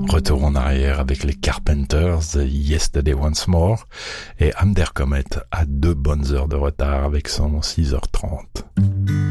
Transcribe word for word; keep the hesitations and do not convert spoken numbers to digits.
Retour en arrière avec les Carpenters, Yesterday Once More, et Am Der Comet a deux bonnes heures de retard avec son six heures trente.